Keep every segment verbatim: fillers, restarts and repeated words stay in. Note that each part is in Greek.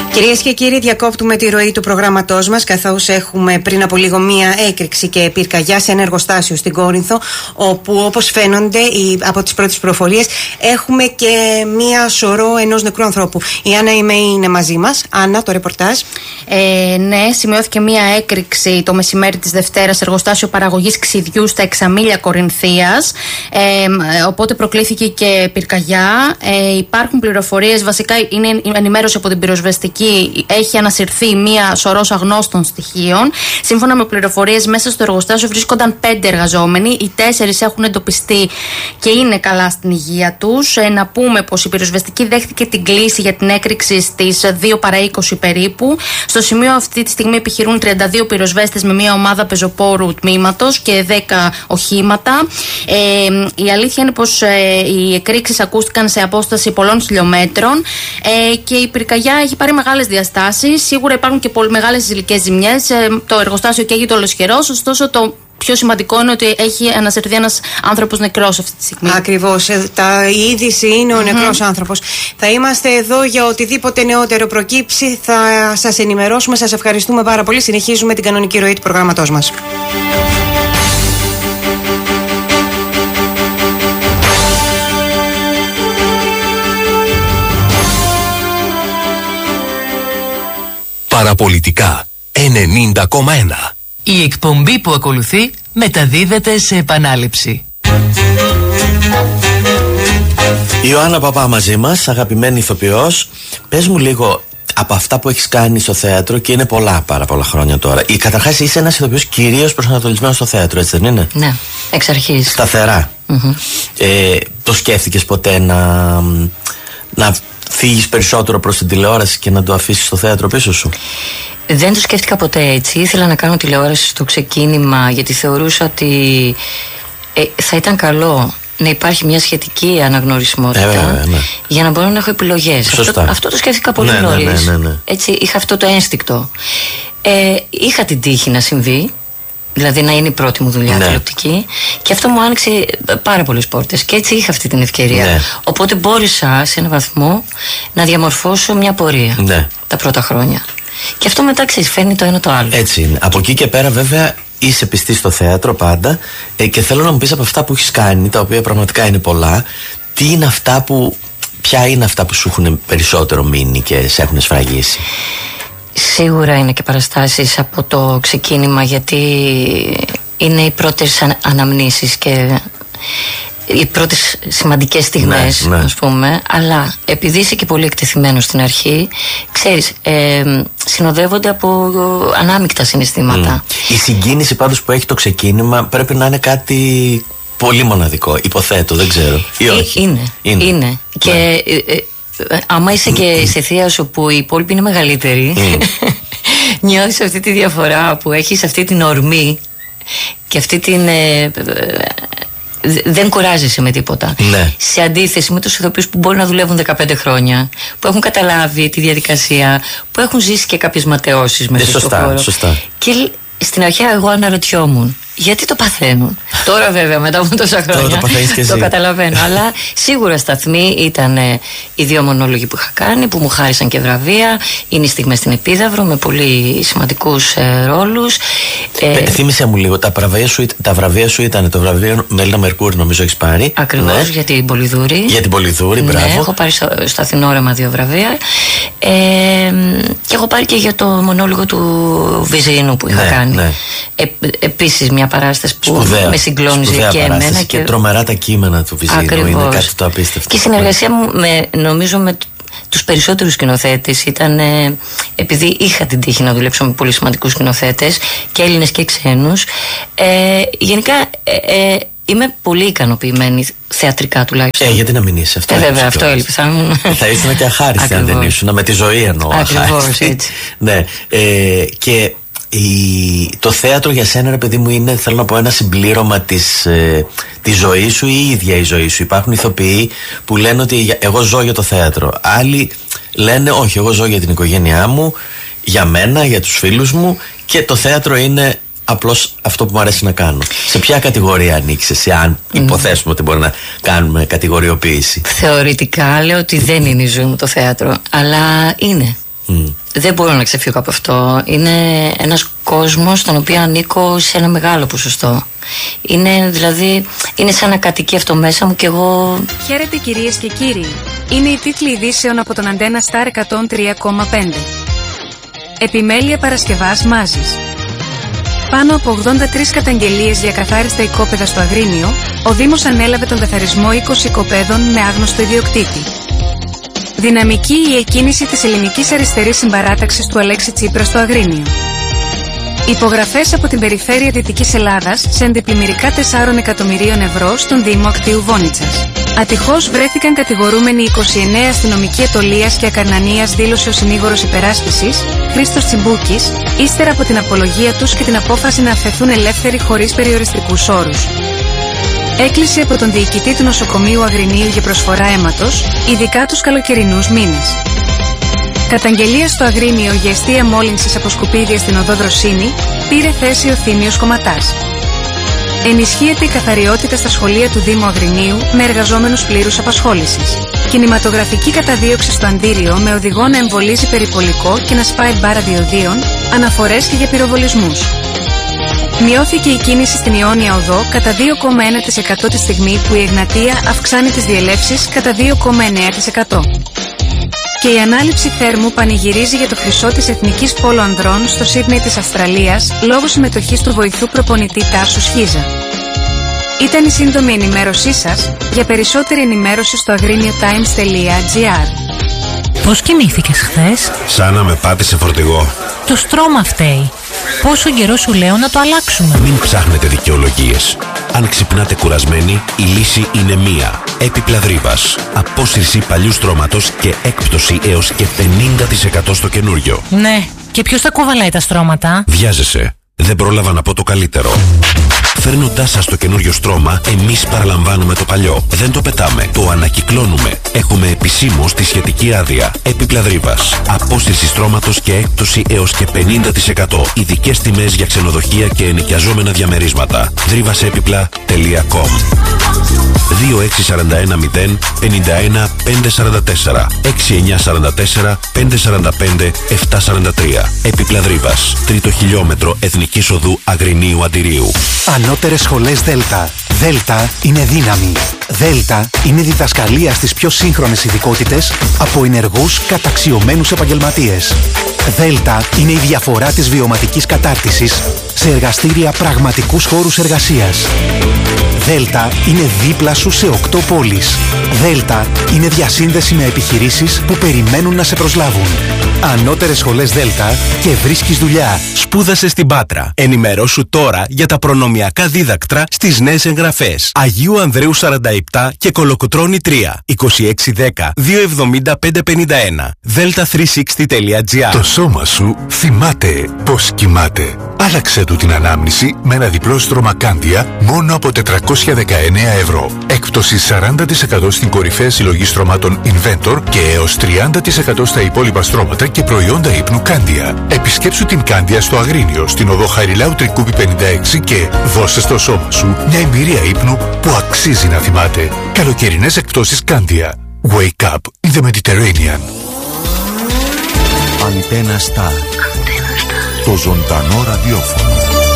Κυρίες και κύριοι, διακόπτουμε τη ροή του προγράμματός μας, καθώς έχουμε πριν από λίγο μία έκρηξη και πυρκαγιά σε ένα εργοστάσιο στην Κόρινθο, όπου όπως φαίνονται από τις πρώτες πληροφορίες έχουμε και μία σωρό ενός νεκρού ανθρώπου. Η Άννα Ημέη είναι μαζί μας. Άννα, το ρεπορτάζ. Ε, ναι, σημειώθηκε μία έκρηξη το μεσημέρι της Δευτέρας σε εργοστάσιο παραγωγής ξυδιού στα Εξαμήλια Κορινθίας. Ε, οπότε προκλήθηκε και πυρκαγιά. Ε, υπάρχουν πληροφορίες, βασικά είναι ενημέρωση από την πυροσβεστική. Έχει ανασυρθεί μία σωρός αγνώστων στοιχείων. Σύμφωνα με πληροφορίες, μέσα στο εργοστάσιο βρίσκονταν πέντε εργαζόμενοι. Οι τέσσερις έχουν εντοπιστεί και είναι καλά στην υγεία τους. Ε, να πούμε πως η πυροσβεστική δέχτηκε την κλήση για την έκρηξη στις δύο παρά είκοσι περίπου. Στο σημείο αυτή τη στιγμή επιχειρούν τριάντα δύο πυροσβέστες με μία ομάδα πεζοπόρου τμήματος και δέκα οχήματα. Ε, η αλήθεια είναι πως ε, οι εκρήξεις ακούστηκαν σε απόσταση πολλών χιλιόμετρων ε, και η πυρκαγιά έχει πάρει μεγάλες διαστάσεις. Σίγουρα υπάρχουν και πολύ μεγάλες υλικές ζημιές. Ε, το εργοστάσιο καίγεται ολοσχερός, ωστόσο το πιο σημαντικό είναι ότι έχει ανασυρθεί ένας άνθρωπος νεκρός αυτή τη στιγμή. Ακριβώς. Τα, η είδηση είναι ο mm-hmm. νεκρός άνθρωπος. Θα είμαστε εδώ για οτιδήποτε νεότερο προκύψει. Θα σας ενημερώσουμε. Σας ευχαριστούμε πάρα πολύ. Συνεχίζουμε την κανονική ροή του προγράμματός μας. Παραπολιτικά ενενήντα κόμμα ένα. Η εκπομπή που ακολουθεί μεταδίδεται σε επανάληψη. Η Ιωάννα Παπά μαζί μας, αγαπημένη ηθοποιός. Πες μου λίγο από αυτά που έχεις κάνει στο θέατρο, και είναι πολλά, πάρα πολλά χρόνια τώρα. Η, καταρχάς είσαι ένας ηθοποιός κυρίως προσανατολισμένος στο θέατρο, έτσι δεν είναι? Ναι, εξ αρχής. Σταθερά. Mm-hmm. Ε, το σκέφτηκες ποτέ να, να φύγεις περισσότερο προς την τηλεόραση και να το αφήσεις στο θέατρο πίσω σου? Δεν το σκέφτηκα ποτέ έτσι. Ήθελα να κάνω τηλεόραση στο ξεκίνημα, γιατί θεωρούσα ότι ε, θα ήταν καλό να υπάρχει μια σχετική αναγνωρισιμότητα, ε, βέβαια, ναι, για να μπορώ να έχω επιλογές. Αυτό, αυτό το σκέφτηκα πολύ ναι, νωρίς. Ναι, ναι, ναι, ναι. Έτσι, είχα αυτό το ένστικτο. Ε, είχα την τύχη να συμβεί, δηλαδή να είναι η πρώτη μου δουλειά, ναι, τηλεοπτική, και αυτό μου άνοιξε πάρα πολλές πόρτες και έτσι είχα αυτή την ευκαιρία. Ναι. Οπότε μπόρεσα σε έναν βαθμό να διαμορφώσω μια πορεία, ναι, τα πρώτα χρόνια. Και αυτό μετά, ξέρεις, φέρνει το ένα το άλλο. Έτσι είναι. Από εκεί και πέρα, βέβαια, είσαι πιστή στο θέατρο πάντα, ε, και θέλω να μου πεις από αυτά που έχεις κάνει, τα οποία πραγματικά είναι πολλά, τι είναι αυτά που, ποια είναι αυτά που σου έχουν περισσότερο μείνει και σε έχουν σφραγίσει? Σίγουρα είναι και παραστάσεις από το ξεκίνημα, γιατί είναι οι πρώτες αναμνήσεις και οι πρώτες σημαντικές στιγμές, ναι, ναι, ας πούμε. Αλλά επειδή είσαι και πολύ εκτεθειμένος στην αρχή, ξέρεις, ε, συνοδεύονται από ανάμεικτα συναισθήματα. Mm. Η συγκίνηση πάντως που έχει το ξεκίνημα πρέπει να είναι κάτι πολύ μοναδικό, υποθέτω, δεν ξέρω, ή όχι? Είναι, είναι, είναι. Ναι. Και ε, ε, άμα είσαι και σε θεία όπου οι υπόλοιποι είναι μεγαλύτεροι, mm. νιώθεις αυτή τη διαφορά που έχεις, αυτή την ορμή και αυτή την... Ε, δεν κουράζεσαι με τίποτα. Ναι. Σε αντίθεση με τους ηθοποιούς που μπορεί να δουλεύουν δεκαπέντε χρόνια, που έχουν καταλάβει τη διαδικασία, που έχουν ζήσει και κάποιες ματαιώσεις μέσα στο χώρο. Σωστά. Και στην αρχή εγώ αναρωτιόμουν γιατί το παθαίνουν. Τώρα βέβαια μετά από τόσα χρόνια το, το καταλαβαίνω. Αλλά σίγουρα σταθμοί ήταν ε, οι δύο μονόλογοι που είχα κάνει, που μου χάρισαν και βραβεία. Είναι οι στιγμές στην Επίδαυρο με πολύ σημαντικούς ε, ρόλους. Ε, Θύμισε μου λίγο, τα βραβεία σου, τα βραβεία σου ήταν το βραβείο Μελίνα Μερκούρη, νομίζω έχεις πάρει. Ακριβώς, ναι, για την Πολυδούρη. Για την Πολυδούρη, μπράβο. Ναι, έχω πάρει στο, στο Αθηνόρεμα δύο βραβεία. Ε, και έχω πάρει και για το μονόλογο του Βυζιρινού που είχα, ναι, κάνει. Ναι. Ε, επίσης μια παράσταση που σπουδαία, με συγκλώνησε και εμένα. Και... και τρομερά τα κείμενα του Βυζιρινού, είναι κάτι το απίστευτο. Και η συνεργασία μου με, νομίζω με τους περισσότερους σκηνοθέτες ήταν, ε, επειδή είχα την τύχη να δουλέψω με πολύ σημαντικούς σκηνοθέτες και Έλληνες και ξένους, ε, γενικά ε, ε, είμαι πολύ ικανοποιημένη θεατρικά τουλάχιστον. Ε, γιατί να μην είσαι αυτό? Ε, βέβαια, αυτό έλειπε. Θα ήσουν και αχάριστη αν δεν ήσουν, με τη ζωή εννοώ. Ακριβώς, έτσι. Ναι, ε, και η, το θέατρο για σένα, ρε παιδί μου, είναι, θέλω να πω, ένα συμπλήρωμα της, ε, της ζωής σου ή η ίδια η ζωή σου? Υπάρχουν ηθοποιοί που λένε ότι εγώ ζω για το θέατρο. Άλλοι λένε όχι, εγώ ζω για την οικογένειά μου, για μένα, για τους φίλους μου, και το θέατρο είναι απλώς αυτό που μου αρέσει να κάνω. Σε ποια κατηγορία ανήκεις εσύ, αν mm. υποθέσουμε ότι μπορεί να κάνουμε κατηγοριοποίηση? Θεωρητικά λέω ότι δεν είναι η ζωή μου το θέατρο, αλλά είναι. Mm. Δεν μπορώ να ξεφύγω από αυτό. Είναι ένας κόσμος στον οποίο ανήκω σε ένα μεγάλο ποσοστό. Είναι δηλαδή, είναι σαν να κατοικεί αυτό μέσα μου και εγώ... Χαίρετε κυρίες και κύριοι. Είναι οι τίτλοι ειδήσεων από τον Αντένα Σταρ εκατόν τρία κόμμα πέντε. Επιμέλεια Παρασκευάς Μάζης. Πάνω από ογδόντα τρεις καταγγελίες για καθάριστα οικόπεδα στο Αγρίνιο, ο Δήμος ανέλαβε τον καθαρισμό είκοσι οικοπαίδων με άγνωστο ιδιοκτήτη. Δυναμική η εκκίνηση της ελληνικής αριστερής συμπαράταξης του Αλέξη Τσίπρα στο Αγρίνιο. Υπογραφές από την περιφέρεια Δυτικής Ελλάδας σε αντιπλημμυρικά τεσσάρων εκατομμυρίων ευρώ στον Δήμο Ακτίου Βόνιτσας. Ατυχώς βρέθηκαν κατηγορούμενοι είκοσι εννέα αστυνομικοί ετωλείας και ακαρνανίας, δήλωσε ο συνήγορος υπεράσπισης, Χρήστος Τσιμπούκης, ύστερα από την απολογία τους και την απόφαση να αφαιθούν ελεύθεροι χωρίς περιοριστικούς όρους. Έκκληση από τον διοικητή του νοσοκομείου Αγρινίου για προσφορά αίματος, ειδικά τους καλοκαιρινούς μήνες. Καταγγελία στο Αγρίνιο για εστία μόλυνσης από σκουπίδια στην οδό Δροσίνη, πήρε θέση ο Θήμιος Κομματάς. Ενισχύεται η καθαριότητα στα σχολεία του Δήμου Αγρινίου με εργαζόμενους πλήρους απασχόλησης. Κινηματογραφική καταδίωξη στο Αντίριο με οδηγό να εμβολίζει περιπολικό και να σπάει μπάρα διοδίων, αναφορές και για πυροβολισμούς. Μειώθηκε η κίνηση στην Ιόνια Οδό κατά δύο κόμμα ένα τοις εκατό τη στιγμή που η Εγνατία αυξάνει τις διελεύσεις κατά δύο κόμμα εννέα τοις εκατό. Και η ανάληψη θέρμου πανηγυρίζει για το χρυσό της Εθνικής Πόλο Ανδρών στο Σίδνεϊ της Αυστραλίας λόγω συμμετοχής του βοηθού προπονητή Τάσου Σχίζα. Ήταν η σύντομη ενημέρωσή σας. Για περισσότερη ενημέρωση στο αγρίνιο τάιμς τελεία τζι άρ. Πώς κοιμήθηκες χθες? Σαν να με πάτησε φορτηγό. Το στρώμα φταίει. Πόσο καιρό σου λέω να το αλλάξουμε? Μην ψάχνετε δικαιολογίες. Αν ξυπνάτε κουρασμένοι, η λύση είναι μία. Έπιπλα Δρύβας. Απόσυρση παλιού στρώματος και έκπτωση έως και πενήντα τοις εκατό στο καινούριο. Ναι, και ποιος θα κουβαλάει τα στρώματα? Βιάζεσαι. Δεν πρόλαβα να πω το καλύτερο. Φέρνοντάς σας το καινούριο στρώμα, εμείς παραλαμβάνουμε το παλιό. Δεν το πετάμε, το ανακυκλώνουμε. Έχουμε επισήμως τη σχετική άδεια. Έπιπλα Δρύβας. Απόσυρση στρώματος και έκπτωση έως και πενήντα τοις εκατό. Ειδικές τιμές για ξενοδοχεία και ενοικιαζόμενα διαμερίσματα. δρύβασέπιπλα τελεία κομ. δύο έξι τέσσερα ένα μηδέν πέντε ένα πέντε τέσσερα τέσσερα έξι εννιά τέσσερα τέσσερα πέντε τέσσερα πέντε επτά τέσσερα τρία. Έπιπλα Δρύβας. Τρίτο χιλιόμετρο Εθνικής Οδού Αγρινίου Αντιρίου. Ανώτερες σχολές Δέλτα. Δέλτα είναι δύναμη. Δέλτα είναι διδασκαλία στις πιο σύγχρονες ειδικότητες από ενεργούς καταξιωμένους επαγγελματίες. Δέλτα είναι η διαφορά της βιωματικής κατάρτισης σε εργαστήρια πραγματικούς χώρους εργασίας. Δέλτα είναι δίπλα σου σε οκτώ πόλεις. Δέλτα είναι διασύνδεση με επιχειρήσεις που περιμένουν να σε προσλάβουν. Ανώτερες σχολές Δέλτα και βρίσκεις δουλειά. Σπούδασε στην Πάτρα. Ενημερώσου τώρα για τα προνομιακά δίδακτρα στις νέες εγγραφές. Αγίου Ανδρέου σαράντα επτά και Κολοκοτρώνη τρία. είκοσι έξι δέκα δύο εβδομήντα πέντε πενήντα ένα. δέλτα τριακόσια εξήντα τελεία τζι άρ. Το σώμα σου θυμάται πώς κοιμάται. Άλλαξε του την ανάμνηση με ένα διπλό στρώμα Κάντια μόνο από τετρακόσια δεκαεννέα ευρώ. Έκπτωση σαράντα τοις εκατό στην κορυφαία συλλογή στρωμάτων Inventor και έως τριάντα τοις εκατό στα υπόλοιπα στρώματα και προϊόντα ύπνου Κάντια. Επισκέψου την Κάντια στο Αγρίνιο, στην οδό Χαριλάου Τρικούπη πενήντα έξι και δώσε στο σώμα σου μια εμπειρία ύπνου που αξίζει να θυμάται. Καλοκαιρινές εκπτώσεις Κάντια. Wake up in the Mediterranean. Αντένα Σταρ. Το ζωντανό ραδιόφωνο.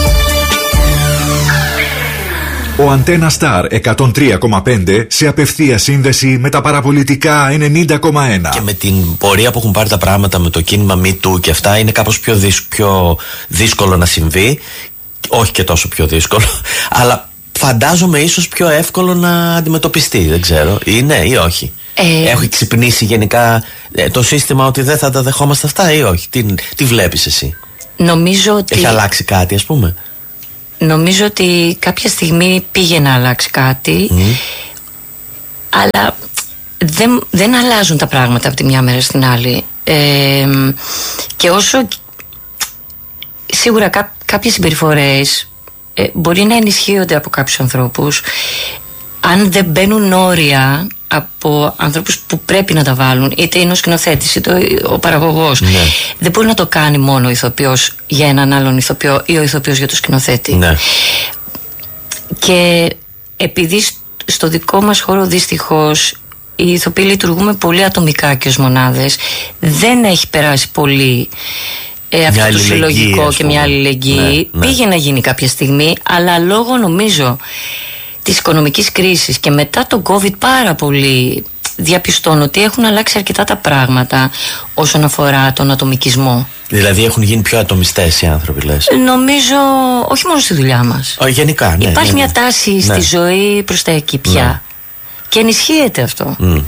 Ο Αντένα Σταρ εκατόν τρία κόμμα πέντε σε απευθεία σύνδεση με τα παραπολιτικά ενενήντα κόμμα ένα. Και με την πορεία που έχουν πάρει τα πράγματα με το κίνημα Me Too και αυτά, είναι κάπως πιο, δύσ- πιο δύσκολο να συμβεί. Όχι και τόσο πιο δύσκολο, αλλά φαντάζομαι ίσως πιο εύκολο να αντιμετωπιστεί. Δεν ξέρω, είναι ή όχι. Ε... Έχει ξυπνήσει γενικά ε, το σύστημα ότι δεν θα τα δεχόμαστε αυτά ή όχι? Τι, τι βλέπεις εσύ? Νομίζω ότι... Έχει αλλάξει κάτι, ας πούμε? Νομίζω ότι κάποια στιγμή πήγε να αλλάξει κάτι, mm. αλλά δεν, δεν αλλάζουν τα πράγματα από τη μια μέρα στην άλλη. Ε, και όσο σίγουρα κά, κάποιες συμπεριφορές ε, μπορεί να ενισχύονται από κάποιους ανθρώπους, αν δεν μπαίνουν όρια από ανθρώπους που πρέπει να τα βάλουν, είτε είναι ο σκηνοθέτης είτε ο παραγωγός. Ναι. Δεν μπορεί να το κάνει μόνο ο ηθοποιός για έναν άλλον ηθοποιό ή ο ηθοποιός για τον σκηνοθέτη. Ναι. Και επειδή στο δικό μας χώρο δυστυχώς οι ηθοποιοί λειτουργούμε πολύ ατομικά και ως μονάδες. Δεν έχει περάσει πολύ ε, αυτό το συλλογικό και μια αλληλεγγύη. Ναι, ναι. Πήγε να γίνει κάποια στιγμή, αλλά λόγω νομίζω της οικονομικής κρίσης και μετά τον COVID πάρα πολύ διαπιστώνω ότι έχουν αλλάξει αρκετά τα πράγματα όσον αφορά τον ατομικισμό. Δηλαδή έχουν γίνει πιο ατομιστές οι άνθρωποι, λες? Νομίζω, όχι μόνο στη δουλειά μας. Ο, γενικά, ναι. Υπάρχει ναι, ναι. μια τάση ναι. στη ζωή προς τα εκεί πια. Ναι. Και ενισχύεται αυτό. Mm.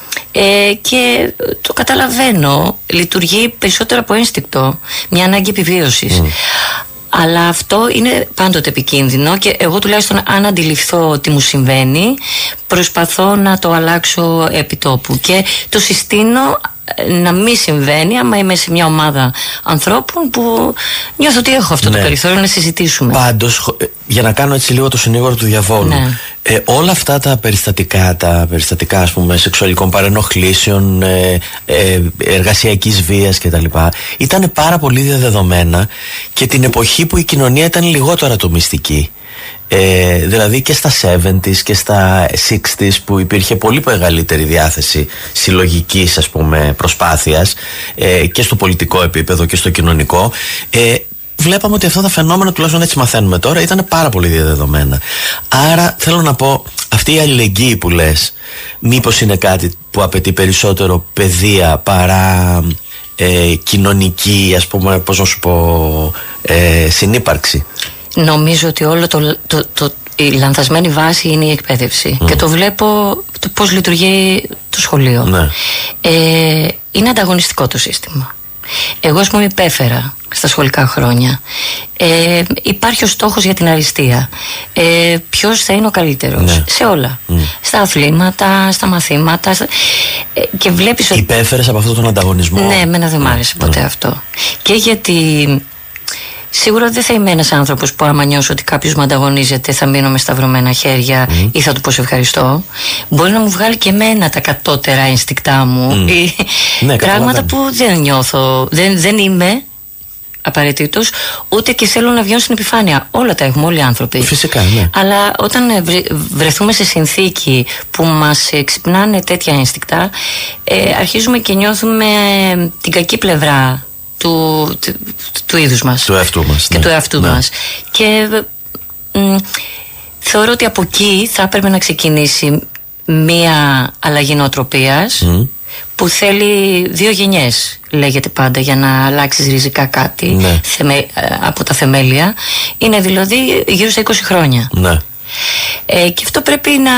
Ε, και το καταλαβαίνω. Λειτουργεί περισσότερο από ένστικτο. Μια ανάγκη επιβίωσης. Mm. Αλλά αυτό είναι πάντοτε επικίνδυνο και εγώ τουλάχιστον αν αντιληφθώ τι μου συμβαίνει προσπαθώ να το αλλάξω επί τόπου και το συστήνω να μην συμβαίνει άμα είμαι σε μια ομάδα ανθρώπων που νιώθω ότι έχω αυτό ναι. το περιθώριο να συζητήσουμε. Πάντως, για να κάνω έτσι λίγο το συνήγορο του διαβόλου, ναι. ε, όλα αυτά τα περιστατικά, τα περιστατικά ας πούμε σεξουαλικών παρενοχλήσεων, ε, ε, εργασιακής βίας κτλ. Ήταν πάρα πολύ διαδεδομένα και την εποχή που η κοινωνία ήταν λιγότερο ατομιστική. Ε, δηλαδή και στα εβδομήντα και στα εξήντα που υπήρχε πολύ μεγαλύτερη διάθεση συλλογικής ας πούμε προσπάθειας ε, και στο πολιτικό επίπεδο και στο κοινωνικό, ε, βλέπαμε ότι αυτά τα φαινόμενα, τουλάχιστον έτσι μαθαίνουμε τώρα, ήταν πάρα πολύ διαδεδομένα. Άρα θέλω να πω, αυτή η αλληλεγγύη που λες μήπως είναι κάτι που απαιτεί περισσότερο παιδεία παρά ε, κοινωνική, ας πούμε, πώς να σου πω, ε, συνύπαρξη? Νομίζω ότι όλο το, το, το, η λανθασμένη βάση είναι η εκπαίδευση. Mm. Και το βλέπω το πώς λειτουργεί το σχολείο. Ναι. Ε, είναι ανταγωνιστικό το σύστημα. Εγώ, ας πούμε, υπέφερα στα σχολικά χρόνια. Ε, υπάρχει ο στόχος για την αριστεία. Ε, ποιος θα είναι ο καλύτερος, ναι. σε όλα. Mm. Στα αθλήματα, στα μαθήματα. Στα... Ε, και βλέπεις ότι... Υπέφερες από αυτόν τον ανταγωνισμό? Ναι, εμένα δεν μ' άρεσε ποτέ mm. αυτό. Και γιατί... Σίγουρα δεν θα είμαι ένας άνθρωπος που άμα νιώσω ότι κάποιος μου ανταγωνίζεται θα μείνω με σταυρωμένα χέρια mm. ή θα του πω σε ευχαριστώ. Μπορεί να μου βγάλει και εμένα τα κατώτερα ενστικτά μου mm. ή ναι, πράγματα που δεν νιώθω, δεν, δεν είμαι απαραίτητος, ούτε και θέλω να βγαίνω στην επιφάνεια. Όλα τα έχουμε όλοι οι άνθρωποι. Φυσικά, ναι. Αλλά όταν βρεθούμε σε συνθήκη που μας ξυπνάνε τέτοια ενστικτά, ε, αρχίζουμε και νιώθουμε την κακή πλευρά Του, του, του είδους μας, του εαυτού μας και ναι. του εαυτού ναι. μας. Και μ, θεωρώ ότι από εκεί θα έπρεπε να ξεκινήσει μία αλλαγή νοοτροπίας mm. που θέλει δύο γενιές, λέγεται πάντα, για να αλλάξεις ριζικά κάτι ναι. θεμε, από τα θεμέλια. Είναι δηλαδή γύρω στα είκοσι χρόνια ναι. ε, και αυτό πρέπει να,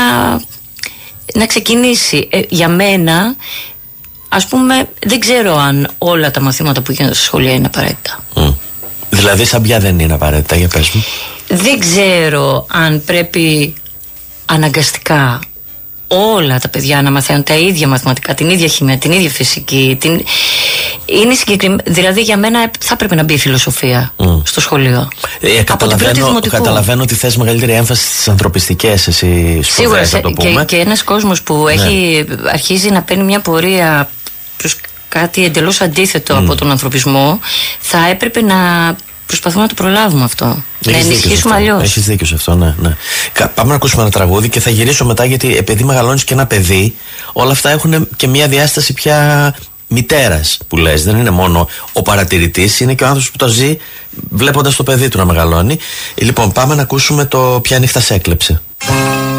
να ξεκινήσει. ε, για μένα, ας πούμε, δεν ξέρω αν όλα τα μαθήματα που γίνονται στα σχολεία είναι απαραίτητα. Mm. Δηλαδή, σαν ποια δεν είναι απαραίτητα, για πες μου. Δεν ξέρω αν πρέπει αναγκαστικά όλα τα παιδιά να μαθαίνουν τα ίδια μαθηματικά, την ίδια χημεία, την ίδια φυσική. Την... Είναι συγκεκριμένα. Δηλαδή, για μένα θα έπρεπε να μπει η φιλοσοφία mm. στο σχολείο. Ε, καταλαβαίνω, καταλαβαίνω ότι θες μεγαλύτερη έμφαση στις ανθρωπιστικές, εσύ σπουδές, να το πούμε. Και, και ένας κόσμος που ναι. έχει, αρχίζει να παίρνει μια πορεία προς κάτι εντελώς αντίθετο mm. από τον ανθρωπισμό, θα έπρεπε να προσπαθούμε να το προλάβουμε αυτό. Έχεις να ενισχύσουμε αλλιώς. Έχεις δίκιο σε αυτό, ναι, ναι. Πάμε να ακούσουμε ένα τραγούδι και θα γυρίσω μετά, γιατί επειδή μεγαλώνεις και ένα παιδί, όλα αυτά έχουν και μια διάσταση πια μητέρας που λες. Δεν είναι μόνο ο παρατηρητής, είναι και ο άνθρωπος που το ζει βλέποντας το παιδί του να μεγαλώνει. Λοιπόν, πάμε να ακούσουμε το «Ποια νύχτα σ' έκλεψε».